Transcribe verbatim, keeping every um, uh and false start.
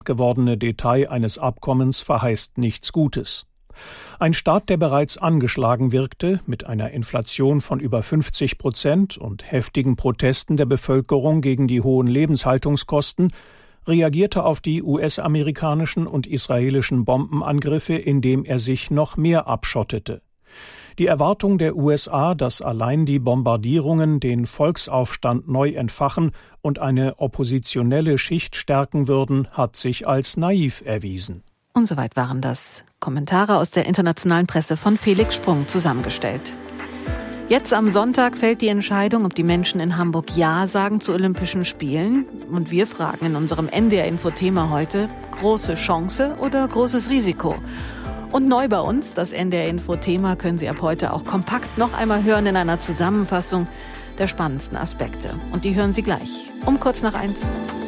gewordene Detail eines Abkommens verheißt nichts Gutes. Ein Staat, der bereits angeschlagen wirkte, mit einer Inflation von über fünfzig Prozent und heftigen Protesten der Bevölkerung gegen die hohen Lebenshaltungskosten, reagierte auf die U S-amerikanischen und israelischen Bombenangriffe, indem er sich noch mehr abschottete. Die Erwartung der U S A, dass allein die Bombardierungen den Volksaufstand neu entfachen und eine oppositionelle Schicht stärken würden, hat sich als naiv erwiesen. Und soweit waren das Kommentare aus der internationalen Presse von Felix Sprung zusammengestellt. Jetzt am Sonntag fällt die Entscheidung, ob die Menschen in Hamburg Ja sagen zu Olympischen Spielen. Und wir fragen in unserem N D R-Info-Thema heute, große Chance oder großes Risiko? Und neu bei uns, das N D R-Info-Thema können Sie ab heute auch kompakt noch einmal hören in einer Zusammenfassung der spannendsten Aspekte. Und die hören Sie gleich um kurz nach eins.